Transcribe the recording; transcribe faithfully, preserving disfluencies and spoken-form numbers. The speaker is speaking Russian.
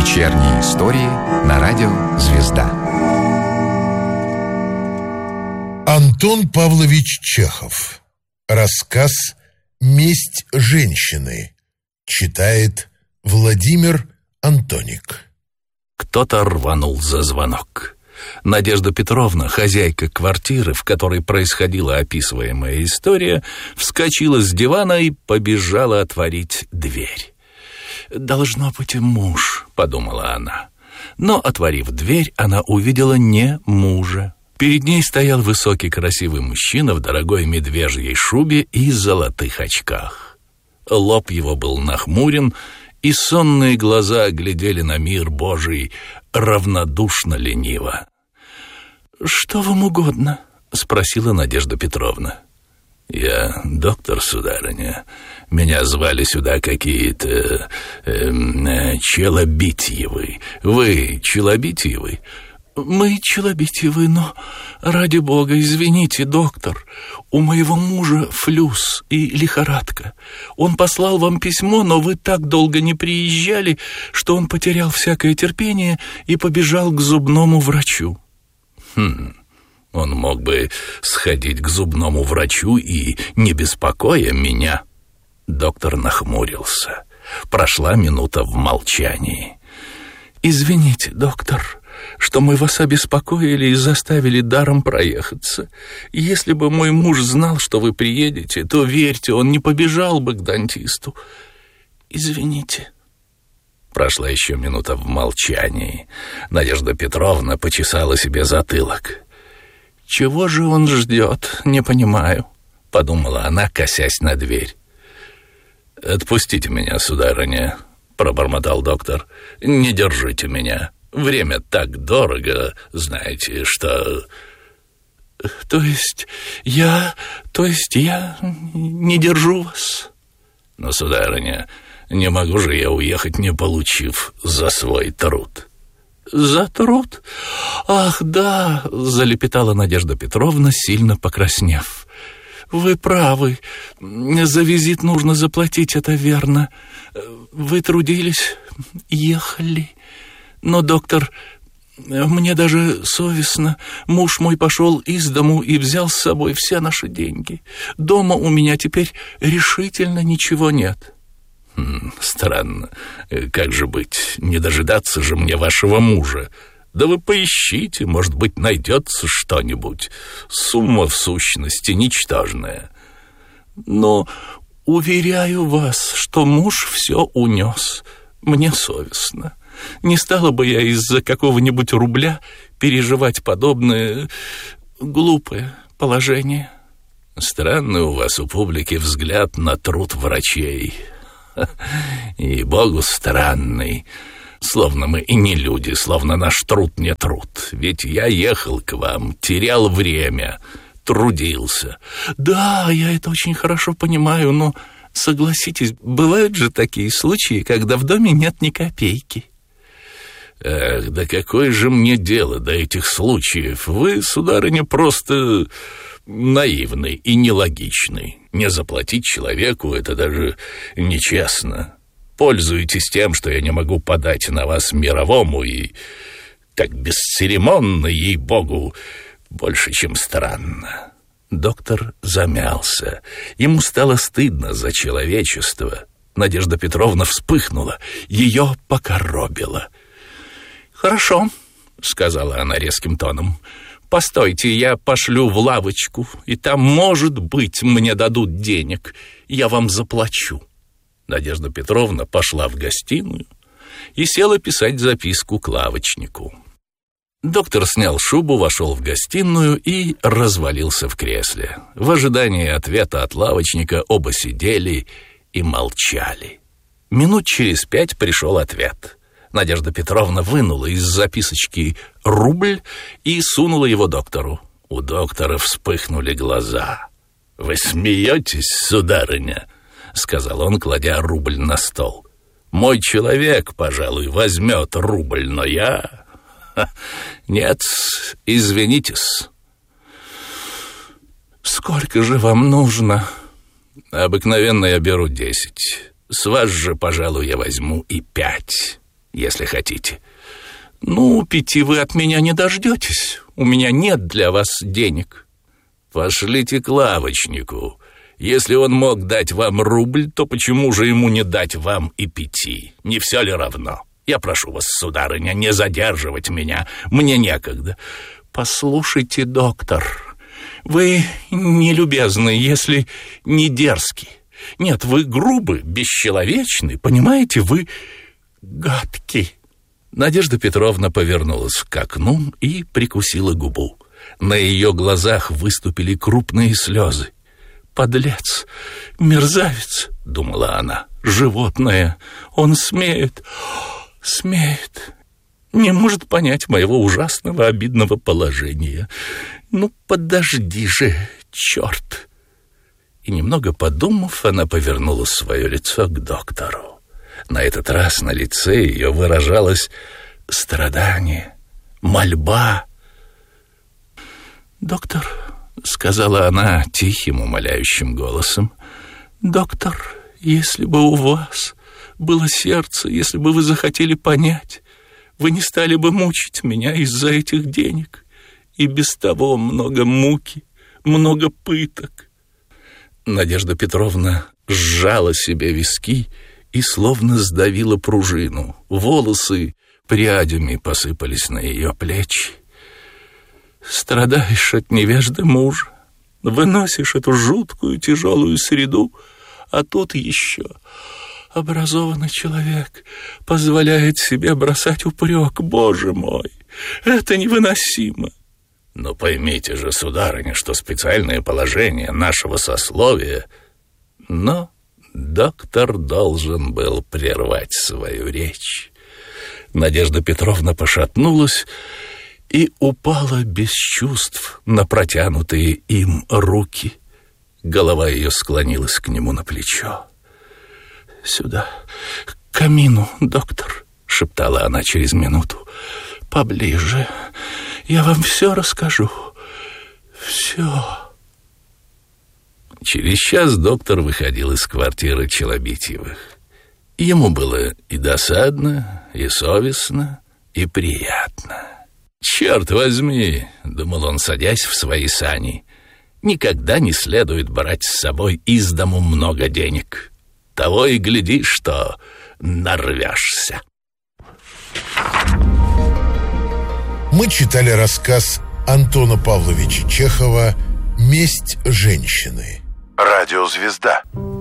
Вечерние истории на радио «Звезда». Антон Павлович Чехов. Рассказ «Месть женщины». Читает Владимир Антоник. Кто-то рванул за звонок. Надежда Петровна, хозяйка квартиры, в которой происходила описываемая история, вскочила с дивана и побежала отворить дверь. «Должно быть, муж», — подумала она. Но, отворив дверь, она увидела не мужа. Перед ней стоял высокий красивый мужчина в дорогой медвежьей шубе и золотых очках. Лоб его был нахмурен, и сонные глаза глядели на мир Божий равнодушно-лениво. «Что вам угодно?» — спросила Надежда Петровна. «Я доктор, сударыня. Меня звали сюда какие-то э, э, Челобитьевы. Вы Челобитьевы?» «Мы Челобитьевы, но, ради бога, извините, доктор, у моего мужа флюс и лихорадка. Он послал вам письмо, но вы так долго не приезжали, что он потерял всякое терпение и побежал к зубному врачу». «Хм, он мог бы сходить к зубному врачу и не беспокоя меня». Доктор нахмурился. Прошла минута в молчании. «Извините, доктор, что мы вас обеспокоили и заставили даром проехаться. Если бы мой муж знал, что вы приедете, то, верьте, он не побежал бы к дантисту. Извините». Прошла еще минута в молчании. Надежда Петровна почесала себе затылок. «Чего же он ждет, не понимаю», — подумала она, косясь на дверь. «Отпустите меня, сударыня», — пробормотал доктор. «Не держите меня. Время так дорого, знаете, что...» «То есть я... то есть я не держу вас?» «Но, сударыня, не могу же я уехать, не получив за свой труд». «За труд? Ах, да!» — залепетала Надежда Петровна, сильно покраснев. «Вы правы. За визит нужно заплатить, это верно. Вы трудились, ехали. Но, доктор, мне даже совестно. Муж мой пошел из дому и взял с собой все наши деньги. Дома у меня теперь решительно ничего нет». Хм, «Странно. Как же быть? Не дожидаться же мне вашего мужа. Да вы поищите, может быть, найдется что-нибудь. Сумма в сущности ничтожная». «Но уверяю вас, что муж все унес. Мне совестно. Не стала бы я из-за какого-нибудь рубля переживать подобное глупое положение». «Странный у вас у публики взгляд на труд врачей. И богу странный. Словно мы и не люди, словно наш труд не труд. Ведь я ехал к вам, терял время, трудился». «Да, я это очень хорошо понимаю, но, согласитесь, бывают же такие случаи, когда в доме нет ни копейки». «Эх, да какое же мне дело до этих случаев? Вы, сударыня, просто наивный и нелогичный. Не заплатить человеку — это даже нечестно. Пользуетесь тем, что я не могу подать на вас мировому, и так бесцеремонно, ей-богу, больше, чем странно». Доктор замялся. Ему стало стыдно за человечество. Надежда Петровна вспыхнула. Ее покоробило. «Хорошо», — сказала она резким тоном. «Постойте, я пошлю в лавочку, и там, может быть, мне дадут денег. Я вам заплачу». Надежда Петровна пошла в гостиную и села писать записку к лавочнику. Доктор снял шубу, вошел в гостиную и развалился в кресле. В ожидании ответа от лавочника оба сидели и молчали. Минут через пять пришел ответ. Надежда Петровна вынула из записочки рубль и сунула его доктору. У доктора вспыхнули глаза. «Вы смеетесь, сударыня?» — сказал он, кладя рубль на стол. «Мой человек, пожалуй, возьмет рубль, но я... Ха, нет, извинитесь». «Сколько же вам нужно?» «Обыкновенно я беру десять. С вас же, пожалуй, я возьму и пять». если хотите. Ну, пяти вы от меня не дождетесь. У меня нет для вас денег. Пошлите к лавочнику. Если он мог дать вам рубль, то почему же ему не дать вам и пяти? Не все ли равно? Я прошу вас, сударыня, не задерживать меня. Мне некогда. Послушайте, доктор, вы не любезны, если не дерзки. Нет, вы грубы, бесчеловечны, понимаете, вы гадки. Надежда Петровна повернулась к окну и прикусила губу. На ее глазах выступили крупные слезы. «Подлец, мерзавец», — думала она, — «животное, он смеет, смеет, не может понять моего ужасного обидного положения. Ну, подожди же, черт!» И немного подумав, она повернула свое лицо к доктору. На этот раз на лице ее выражалось страдание, мольба. «Доктор», — сказала она тихим, умоляющим голосом, «доктор, если бы у вас было сердце, если бы вы захотели понять, вы не стали бы мучить меня из-за этих денег. И без того много муки, много пыток». Надежда Петровна сжала себе виски и словно сдавила пружину. Волосы прядями посыпались на ее плечи. «Страдаешь от невежды мужа, выносишь эту жуткую тяжелую среду, а тут еще образованный человек позволяет себе бросать упрек. Боже мой, это невыносимо!» «Но поймите же, сударыня, что специальное положение нашего сословия...» Но доктор должен был прервать свою речь. Надежда Петровна пошатнулась и упала без чувств на протянутые им руки. Голова ее склонилась к нему на плечо. «Сюда, к камину, доктор», — шептала она через минуту. «Поближе. Я вам все расскажу. Все». Через час доктор выходил из квартиры Челобитьевых. Ему было и досадно, и совестно, и приятно. «Черт возьми», — думал он, садясь в свои сани, — «никогда не следует брать с собой из дому много денег. Того и гляди, что нарвешься». Мы читали рассказ Антона Павловича Чехова «Месть женщины». Радиозвезда.